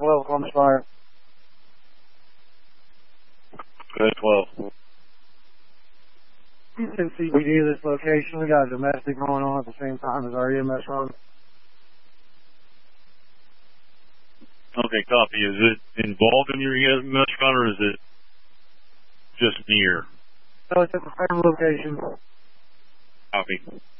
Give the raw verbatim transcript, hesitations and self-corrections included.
twelve, Columbus Fire. Code twelve. In C B D of this location, we got a domestic going on at the same time as our E M S run. Okay, copy. Is it involved in your E M S run, or is it just near? So it's at the same location. Copy.